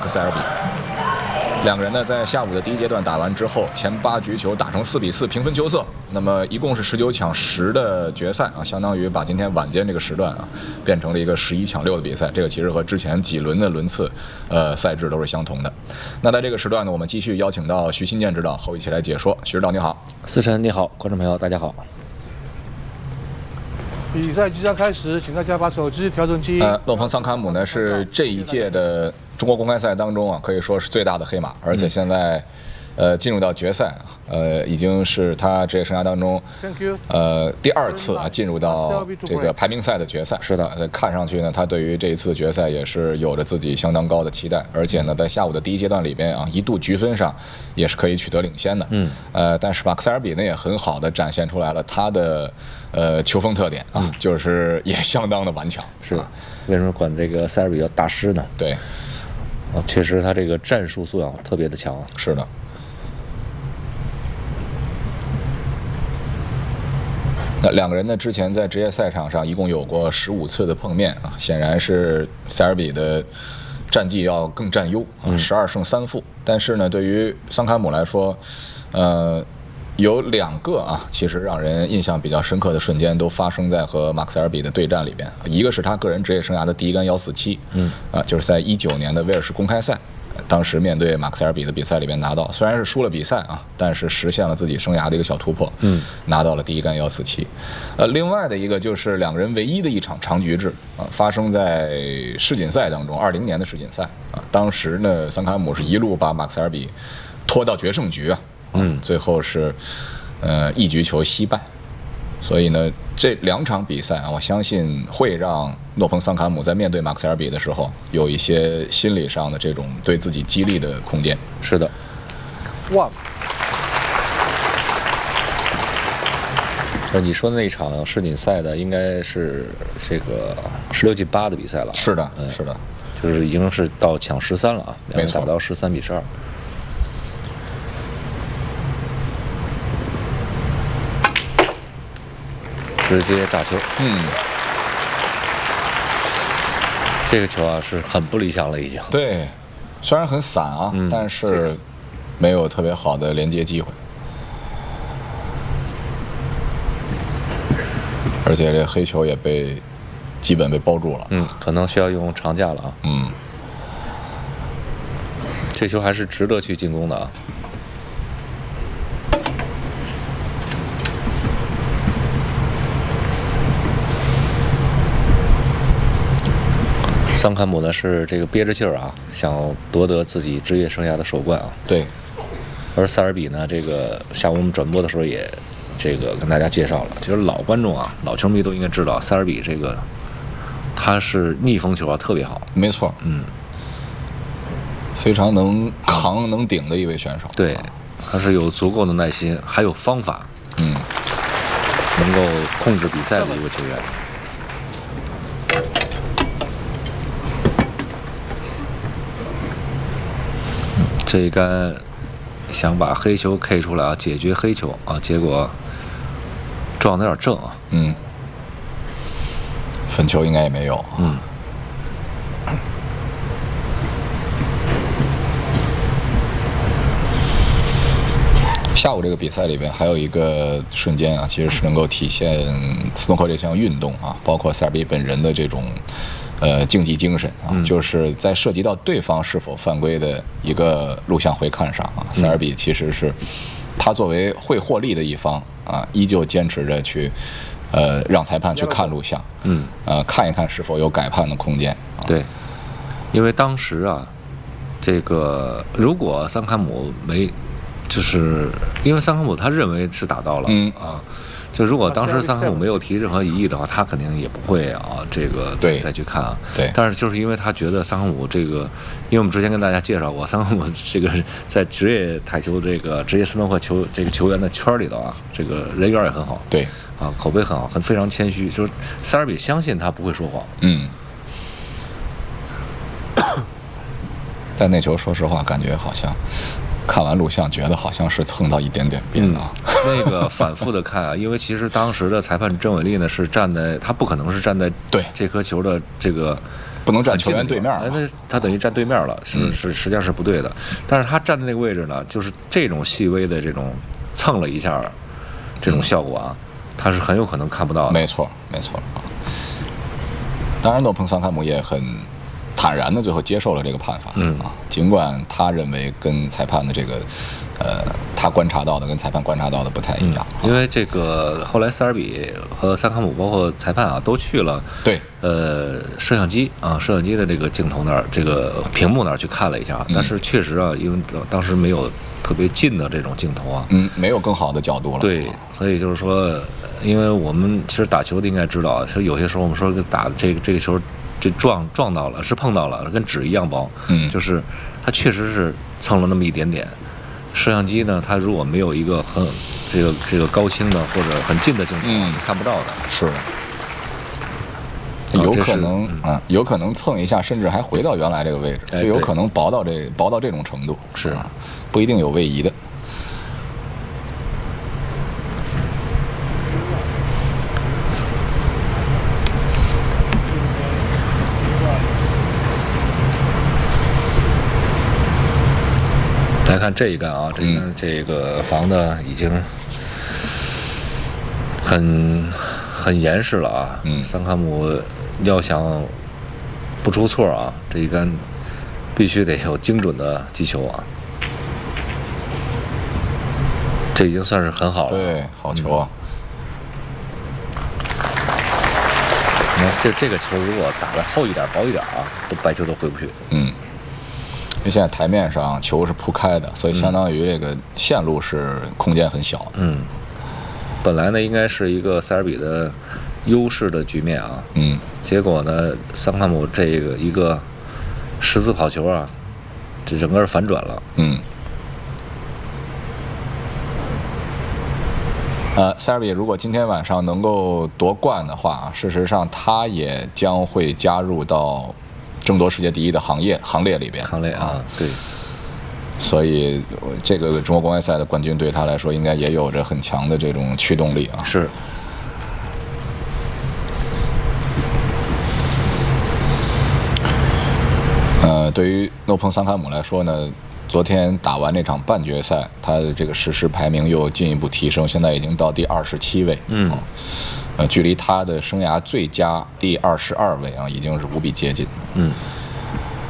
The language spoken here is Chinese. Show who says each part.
Speaker 1: 克塞尔比。两个人呢，在下午的第一阶段打完之后，前8局球打成4比4平分秋色。那么一共是19抢10的决赛啊，相当于把今天晚间这个时段啊，变成了一个11抢6的比赛。这个其实和之前几轮的轮次赛制都是相同的。那在这个时段呢，我们继续邀请到徐新建指导和我一起来解说。徐指导你好。
Speaker 2: 思辰你好，观众朋友大家好。
Speaker 3: 比赛即将开始，请大家把手机调整机。
Speaker 1: 诺彭桑坎姆呢是这一届的中国公开赛当中啊，可以说是最大的黑马，而且现在进入到决赛已经是他职业生涯当中第2次啊进入到这个排名赛的决赛。
Speaker 2: 是的，
Speaker 1: 看上去呢，他对于这一次决赛也是有着自己相当高的期待，而且呢，在下午的第一阶段里边啊，一度局分上也是可以取得领先的。但是马克塞尔比呢也很好的展现出来了他的球风特点啊，就是也相当的顽强。
Speaker 2: 是，为什么管这个塞尔比叫大师呢？
Speaker 1: 对，
Speaker 2: 确实他这个战术素养特别的强。
Speaker 1: 是的。那两个人呢，之前在职业赛场上一共有过15次的碰面啊，显然是塞尔比的战绩要更占优啊，12胜3负。但是呢，对于桑坎姆来说，有2个啊，其实让人印象比较深刻的瞬间都发生在和马克塞尔比的对战里边。一个是他个人职业生涯的第一杆147，就是在19年的威尔士公开赛。当时面对马克塞尔比的比赛里边拿到，虽然是输了比赛啊，但是实现了自己生涯的一个小突破，拿到了第一杆147。另外的一个就是两个人唯一的一场长局制啊，发生在世锦赛当中，20年的世锦赛啊，当时呢，桑坎姆是一路把马克塞尔比拖到决胜局啊，最后是1局球惜败。所以呢，这2场比赛啊，我相信会让诺彭桑坎姆在面对马克塞尔比的时候，有一些心理上的这种对自己激励的空间。
Speaker 2: 是的。你说的那场世锦赛的，应该是这个16进8的比赛了。
Speaker 1: 是的，是的，
Speaker 2: 就是已经是到抢13了啊，
Speaker 1: 没错，
Speaker 2: 打到13比12。直接炸球，这个球啊是很不理想了已经。
Speaker 1: 对，虽然很散啊，但是没有特别好的连接机会，而且这黑球也基本被包住了。
Speaker 2: 可能需要用长架了啊。这球还是值得去进攻的啊。桑坎姆呢是这个憋着劲儿啊，想夺得自己职业生涯的首冠啊。
Speaker 1: 对。
Speaker 2: 而塞尔比呢，这个下午我们转播的时候也这个跟大家介绍了，其实老观众啊、老球迷都应该知道，塞尔比这个他是逆风球啊特别好。
Speaker 1: 没错，非常能扛能顶的一位选手。
Speaker 2: 对，他是有足够的耐心，还有方法，能够控制比赛的一位球员。这一杆想把黑球 K 出来啊，解决黑球啊，结果撞得有点正啊。
Speaker 1: 分球应该也没有。下午这个比赛里边还有一个瞬间啊，其实是能够体现斯诺克这项运动啊，包括塞尔比本人的这种竞技精神啊，就是在涉及到对方是否犯规的一个录像回看上啊，塞尔比其实是他作为会获利的一方啊，依旧坚持着去让裁判去看录像，看一看是否有改判的空间。
Speaker 2: 对，因为当时啊，这个如果桑坎姆就是因为桑坎姆他认为是打到了，就如果当时桑坎姆没有提任何异议的话，他肯定也不会啊这个再去看啊。
Speaker 1: 对。
Speaker 2: 但是就是因为他觉得桑坎姆这个，因为我们之前跟大家介绍过，桑坎姆这个在职业台球这个职业斯诺克球员的圈里头啊，这个人缘也很好。
Speaker 1: 对。
Speaker 2: 啊，口碑很好，非常谦虚，就是塞尔比相信他不会说谎。
Speaker 1: 但那球说实话，感觉好像。看完录像，觉得好像是蹭到一点点边啊。
Speaker 2: 那个反复的看啊，因为其实当时的裁判郑伟丽呢是站在，他不可能是站在
Speaker 1: 对
Speaker 2: 这颗球的这个
Speaker 1: 不能站球员对面，
Speaker 2: 那他等于站对面了，实际上是不对的。但是他站的那个位置呢，就是这种细微的这种蹭了一下，这种效果啊，他是很有可能看不到的。
Speaker 1: 没错啊。当然，诺彭桑坎姆也很坦然的最后接受了这个判罚，尽管他认为跟裁判的这个，他观察到的跟裁判观察到的不太一样，
Speaker 2: 因为这个后来塞尔比和桑坎姆包括裁判啊都去了，
Speaker 1: 对，
Speaker 2: 摄像机的这个镜头那儿，这个屏幕那儿去看了一下，但是确实啊，因为当时没有特别近的这种镜头啊，
Speaker 1: 没有更好的角度了，
Speaker 2: 对，所以就是说，因为我们其实打球的应该知道，其实有些时候我们说打这个时候。这撞到了，是碰到了，跟纸一样薄，就是它确实是蹭了那么一点点。摄像机呢，它如果没有一个很这个高清的或者很近的镜头，你看不到的。
Speaker 1: 是的，有可能蹭一下，甚至还回到原来这个位置，就有可能薄到这种程度，
Speaker 2: 是
Speaker 1: 不一定有位移的。
Speaker 2: 来看这一杆啊，这个防的已经很严实了啊。桑坎姆要想不出错啊，这一杆必须得有精准的击球啊。这已经算是很好了。
Speaker 1: 对，好球啊！
Speaker 2: 你看这个球如果打得厚一点、薄一点啊，白球都回不去。
Speaker 1: 因为现在台面上球是铺开的，所以相当于这个线路是空间很小。
Speaker 2: 本来呢应该是一个塞尔比的优势的局面啊。结果呢，桑坎姆这个一个十字跑球啊，这整个是反转了。
Speaker 1: 塞尔比如果今天晚上能够夺冠的话，事实上他也将会加入到争夺世界第一的行列里边。
Speaker 2: 对。
Speaker 1: 所以这个中国公开赛的冠军对他来说，应该也有着很强的这种驱动力啊。
Speaker 2: 是。
Speaker 1: 对于诺彭桑坎姆来说呢，昨天打完那场半决赛，他的这个实时排名又进一步提升，现在已经到第27位。距离他的生涯最佳第22位啊，已经是无比接近。